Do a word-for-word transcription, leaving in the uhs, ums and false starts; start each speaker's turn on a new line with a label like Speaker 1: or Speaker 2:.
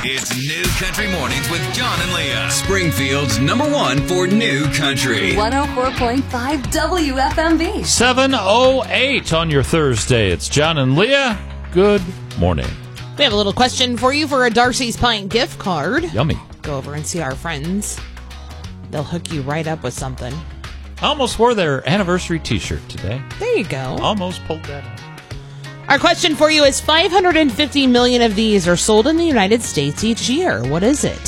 Speaker 1: It's New Country Mornings with John and Leah. Springfield's number one for New Country.
Speaker 2: one oh four point five W F M B.
Speaker 3: seven oh eight on your Thursday. It's John and Leah. Good morning.
Speaker 4: We have a little question for you for a Darcy's Pint gift card.
Speaker 3: Yummy.
Speaker 4: Go over and see our friends. They'll hook you right up with something.
Speaker 3: I almost wore their anniversary t-shirt today.
Speaker 4: There you go.
Speaker 3: Almost pulled that out.
Speaker 4: Our question for you is five hundred fifty million of these are sold in the United States each year. What is it?